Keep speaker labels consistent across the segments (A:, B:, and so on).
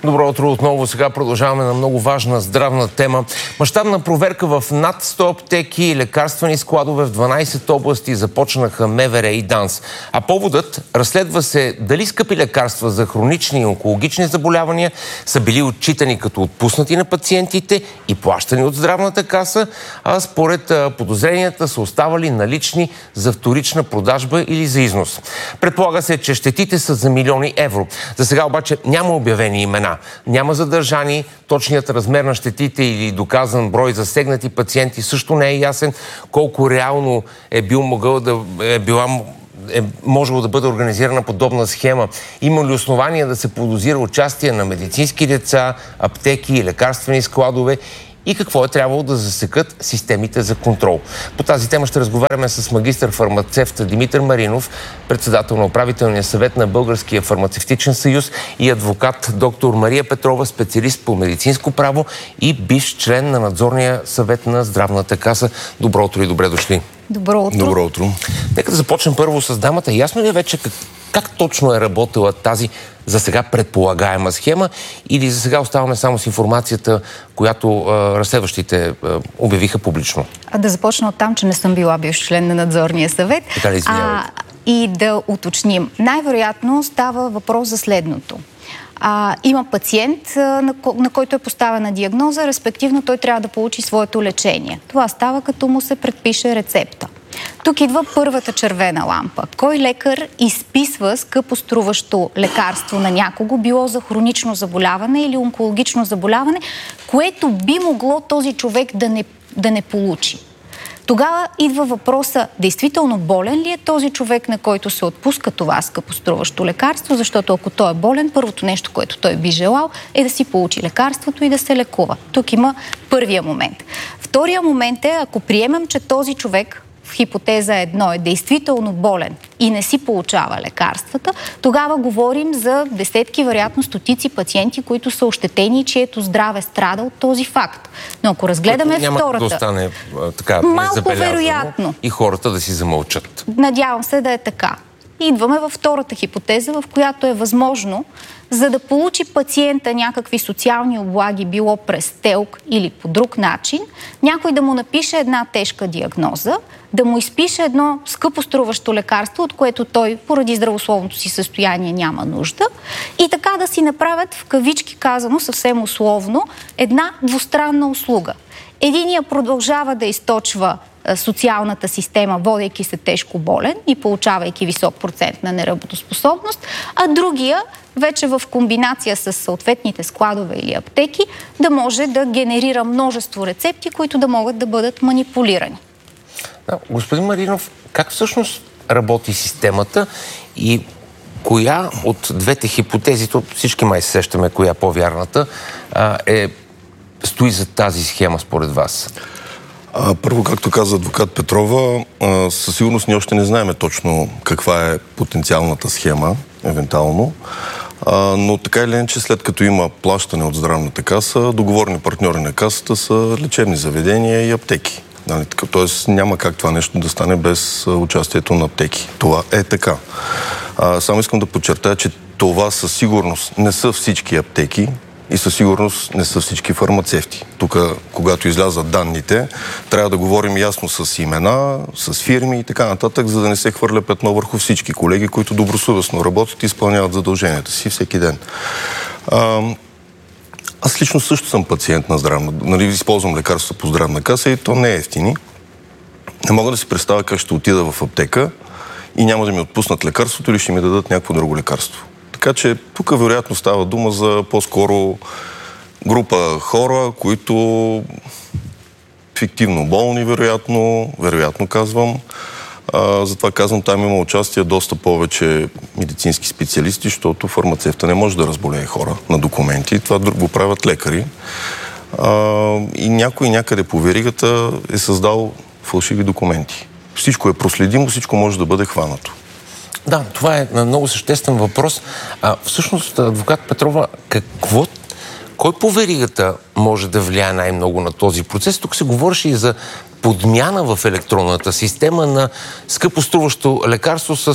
A: Добро утро отново. Сега продължаваме на много важна здравна тема. Мащабна проверка в над 100 аптеки и лекарствени складове в 12 области започнаха МВР и ДАНС. А поводът разследва се дали скъпи лекарства за хронични и онкологични заболявания са били отчитани като отпуснати на пациентите и плащани от здравната каса, а според подозренията са оставали налични за вторична продажба или за износ. Предполага се, че щетите са за милиони евро. За сега обаче няма обявени имена. Няма задържани, точният размер на щетите или доказан брой засегнати пациенти също не е ясен. Колко реално можело да бъде организирана подобна схема? Има ли основания да се подозира участие на медицински деца, аптеки и лекарствени складове? И какво е трябвало да засекат системите за контрол? По тази тема ще разговаряме с магистър-фармацевт Димитър Маринов, председател на управителния съвет на Българския фармацевтичен съюз, и адвокат доктор Мария Петрова, специалист по медицинско право и бивш член на надзорния съвет на Здравната каса. Добро утро и добре дошли.
B: Добро утро.
C: Добро утро.
A: Нека да започнем първо с дамата. Ясно ли е вече как точно е работила тази за сега предполагаема схема, или за сега оставаме само с информацията, която разследващите обявиха публично?
B: Да започна от там, че не съм била бивш член на надзорния съвет.
A: Така ли, извинявайте?
B: И да уточним. Най-вероятно става въпрос за следното. Има пациент, на който е поставена диагноза, респективно той трябва да получи своето лечение. Това става, като му се предпише рецепта. Тук идва първата червена лампа. Кой лекар изписва скъпоструващо лекарство на някого, било за хронично заболяване или онкологично заболяване, което би могло този човек да не получи? Тогава идва въпроса, действително болен ли е този човек, на който се отпуска това скъпоструващо лекарство, защото ако той е болен, първото нещо, което той би желал, е да си получи лекарството и да се лекува. Тук има първия момент. Втория момент е, ако приемем, че този човек в хипотеза 1 е действително болен и не си получава лекарствата, тогава говорим за десетки, вероятно стотици пациенти, които са ощетени и чието здраве страда от този факт. Но ако разгледаме
A: няма
B: втората...
A: да остане така
B: малко вероятно.
A: И хората да си замълчат.
B: Надявам се да е така. Идваме във втората хипотеза, в която е възможно, за да получи пациента някакви социални облаги, било през ТЕЛК или по друг начин, някой да му напише една тежка диагноза, да му изпише едно скъпоструващо лекарство, от което той поради здравословното си състояние няма нужда, и така да си направят, в кавички казано, съвсем условно, една двустранна услуга. Единия продължава да източва социалната система, водейки се тежко болен и получавайки висок процент на неработоспособност, а другия, вече в комбинация с съответните складове или аптеки, да може да генерира множество рецепти, които да могат да бъдат манипулирани.
A: Господин Маринов, как всъщност работи системата и коя от двете хипотези, всички май се сещаме коя по-вярната, стои за тази схема според вас?
C: Първо, както каза адвокат Петрова, със сигурност ние още не знаем точно каква е потенциалната схема, евентуално, но така или иначе, след като има плащане от здравната каса, договорни партньори на касата са лечебни заведения и аптеки. Тоест няма как това нещо да стане без участието на аптеки. Това е така. Само искам да подчертая, че това със сигурност не са всички аптеки и със сигурност не са всички фармацевти. Тук, когато излязат данните, трябва да говорим ясно с имена, с фирми и така нататък, за да не се хвърля петно върху всички колеги, които добросъвестно работят и изпълняват задълженията си всеки ден. Аз лично също съм пациент на здравна, използвам лекарства по здравна каса и то не е ефтини. Не мога да си представя как ще отида в аптека и няма да ми отпуснат лекарството или ще ми дадат някакво друго лекарство. Така че тук вероятно става дума за по-скоро група хора, които фиктивно болни, вероятно казвам. Затова казвам, там има участие доста повече медицински специалисти, защото фармацевта не може да разболее хора на документи. Това го правят лекари. И някой някъде по веригата е създал фалшиви документи. Всичко е проследимо, всичко може да бъде хванато.
A: Да, това е много съществен въпрос. Всъщност, адвокат Петрова, кой по веригата може да влияе най-много на този процес? Тук се говореше и за подмяна в електронната система на скъпоструващо лекарство с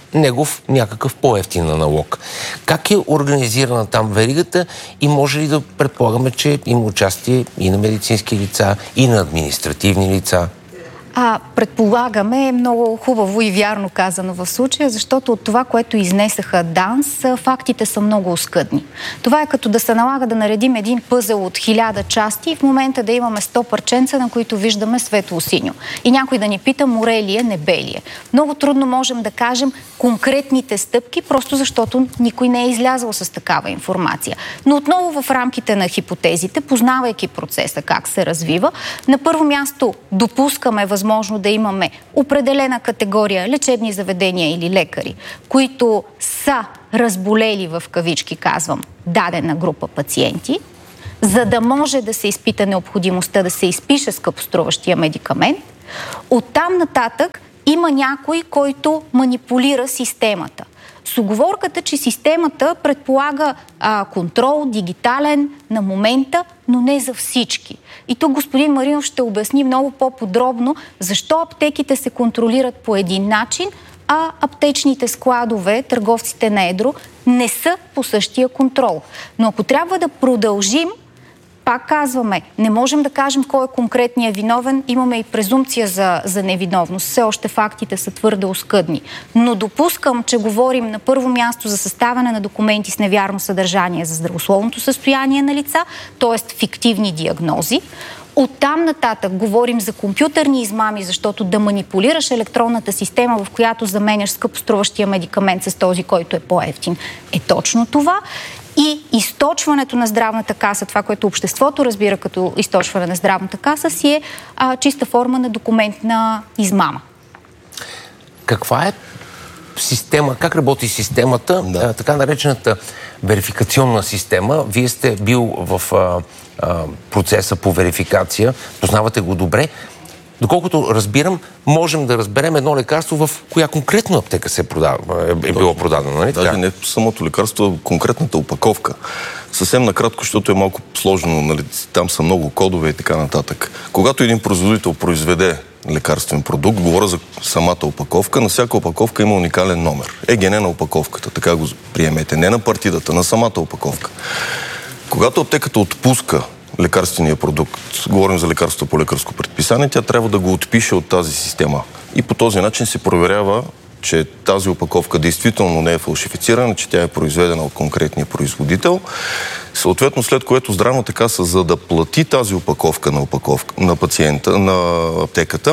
A: негов някакъв по-евтин аналог. Как е организирана там веригата и може ли да предполагаме, че има участие и на медицински лица, и на административни лица?
B: Предполагаме, е много хубаво и вярно казано в случая, защото от това, което изнесаха ДАНС, фактите са много оскъдни. Това е като да се налага да наредим един пъзел от 1000 части и в момента да имаме 100 парченца, на които виждаме светло-синьо. И някой да ни пита море ли е, небе ли е. Много трудно можем да кажем конкретните стъпки, просто защото никой не е излязъл с такава информация. Но отново в рамките на хипотезите, познавайки процеса как се развива, на първо място допускаме възможно да имаме определена категория лечебни заведения или лекари, които са разболели, в кавички казвам, дадена група пациенти, за да може да се изпита необходимостта да се изпише скъпоструващия медикамент. Оттам нататък има някой, който манипулира системата. С уговорката, че системата предполага контрол, дигитален, на момента, но не за всички. И тук господин Маринов ще обясни много по-подробно защо аптеките се контролират по един начин, а аптечните складове, търговците на едро, не са по същия контрол. Но ако трябва да продължим, пак казваме, не можем да кажем кой е конкретният виновен, имаме и презумпция за невиновност. Все още фактите са твърде оскъдни. Но допускам, че говорим на първо място за съставяне на документи с невярно съдържание за здравословното състояние на лица, т.е. фиктивни диагнози. Оттам нататък говорим за компютърни измами, защото да манипулираш електронната система, в която заменяш скъпоструващия медикамент с този, който е по-евтин, е точно това. И източването на здравната каса, това, което обществото разбира като източване на здравната каса, си е чиста форма на документна измама.
A: Каква е система, как работи системата, така наречената верификационна система? Вие сте бил в процеса по верификация, познавате го добре. Доколкото разбирам, можем да разберем едно лекарство в коя конкретна аптека се е било продадено. Нали?
C: Даже не самото лекарство, а конкретната опаковка. Съвсем накратко, защото е малко сложно, нали? Там са много кодове и така нататък. Когато един производител произведе лекарствен продукт, говоря за самата опаковка, на всяка опаковка има уникален номер. ЕГН на опаковката, така го приемете. Не на партидата, на самата опаковка. Когато аптеката отпуска лекарствения продукт, говорим за лекарство по лекарско предписание, тя трябва да го отпише от тази система. И по този начин се проверява, че тази опаковка действително не е фалшифицирана, че тя е произведена от конкретния производител. Съответно, след което здравната каса, за да плати тази опаковка на пациента, на аптеката,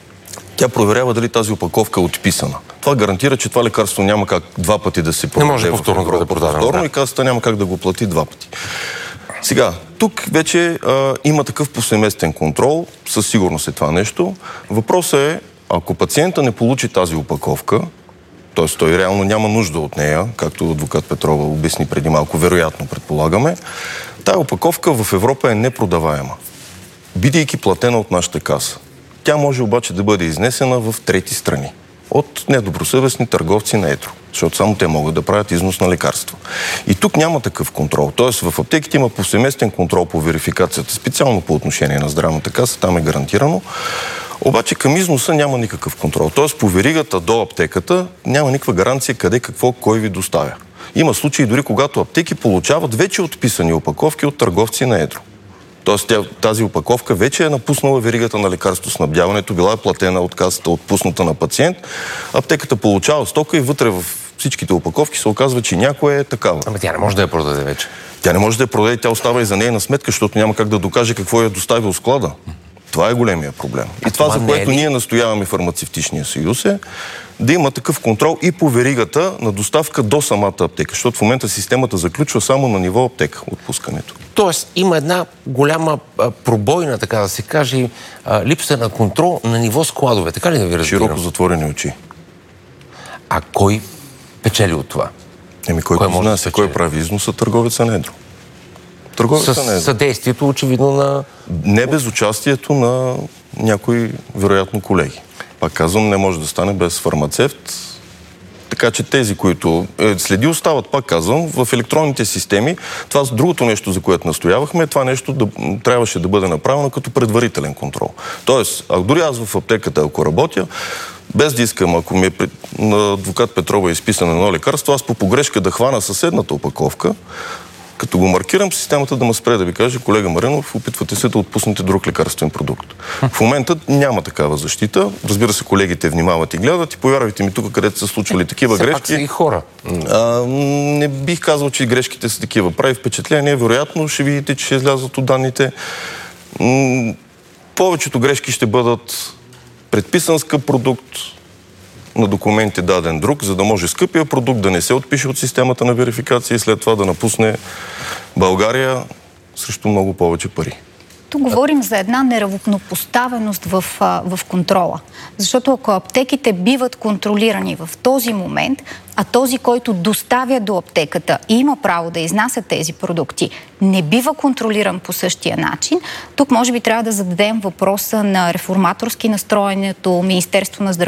C: тя проверява дали тази опаковка е отписана. Това гарантира, че това лекарство няма как два пъти да се продаде. Не може
A: повторно да бъде продадено.
C: И касата няма как да го плати два пъти. Сега, тук вече има такъв повсеместен контрол, със сигурност е това нещо. Въпросът е, ако пациента не получи тази опаковка, т.е. той реално няма нужда от нея, както адвокат Петрова обясни преди малко, вероятно предполагаме, тая опаковка в Европа е непродаваема, бидейки платена от нашата каса. Тя може обаче да бъде изнесена в трети страни от недобросъвестни търговци на едро, защото само те могат да правят износ на лекарства. И тук няма такъв контрол. Тоест в аптеките има повсеместен контрол по верификацията, специално по отношение на здравната каса, там е гарантирано. Обаче към износа няма никакъв контрол. Тоест по веригата до аптеката няма никаква гаранция къде, какво, кой ви доставя. Има случаи дори когато аптеки получават вече отписани опаковки от търговци на едро. Тоест тази опаковка вече е напуснала веригата на лекарствоснабдяването, била е платена от касата, отпусната на пациент. Аптеката получава стока и вътре в всичките опаковки се оказва, че някой е такава.
A: Ама тя не може да я продаде вече.
C: Тя не може да я продаде, тя остава и за нейна сметка, защото няма как да докаже какво е доставил склада. Това е големия проблем. И това, за което ние настояваме фармацевтичния съюз, е да има такъв контрол и по веригата на доставка до самата аптека, защото в момента системата заключва само на ниво аптека отпускането.
A: Тоест има една голяма пробойна, така да се каже, липса на контрол на ниво складове. Така ли да ви разбирам?
C: Широко затворени очи.
A: А кой печели от това?
C: Кой познася, кой прави износа? Търговеца на едро.
A: С съдействието, очевидно, на...
C: Не без участието на някои, вероятно, колеги. Пак казвам, не може да стане без фармацевт. Така че тези, които следи, остават, пак казвам, в електронните системи. Това другото нещо, за което настоявахме, това нещо трябваше да бъде направено като предварителен контрол. Тоест, дори аз в аптеката, ако работя, без да искам, ако ми на адвокат Петрова е изписано едно лекарство, аз по погрешка да хвана съседната опаковка, като го маркирам, системата да ме спре да ви каже: колега Маринов, опитвате се да отпуснете друг лекарствен продукт. В момента няма такава защита. Разбира се, колегите внимават и гледат, и повярвайте ми, тук, където са случвали такива грешки...
A: Пак са и хора.
C: Не бих казал, че грешките са такива. Прави впечатление, вероятно ще видите, че ще излязат от данните. Повечето грешки ще бъдат предписан скъп продукт, на документи даден друг, за да може скъпия продукт да не се отпише от системата на верификация и след това да напусне България срещу много повече пари.
B: Тук говорим за една неравнопоставеност в контрола. Защото ако аптеките биват контролирани в този момент, а този, който доставя до аптеката и има право да изнася тези продукти, не бива контролиран по същия начин, тук може би трябва да зададем въпроса на реформаторски настроенето Министерство на здравеопазването